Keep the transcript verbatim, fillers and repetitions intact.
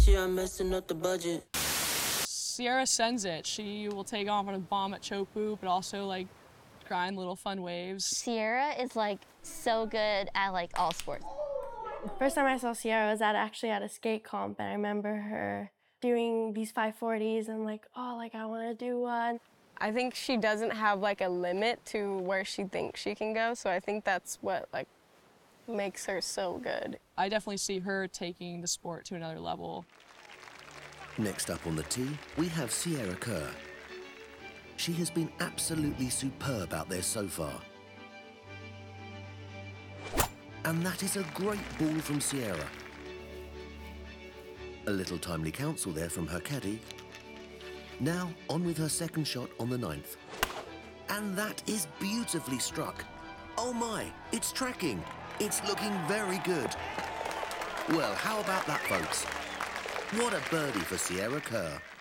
Yeah, I'm messing up the budget. Sierra sends it. She will take off on a bomb at Chopu, but also like grind little fun waves. Sierra is like so good at like all sports. First time I saw Sierra was at actually at a skate comp, and I remember her doing these five forties and like, oh, like I want to do one. I think she doesn't have like a limit to where she thinks she can go, so I think that's what like makes her so good. I definitely see her taking the sport to another level. Next up on the tee, we have Sierra Kerr. She has been absolutely superb out there so far. And that is a great ball from Sierra. A little timely counsel there from her caddy. Now on with her second shot on the ninth. And that is beautifully struck. Oh my, it's tracking. It's looking very good. Well, how about that, folks? What a birdie for Sierra Kerr.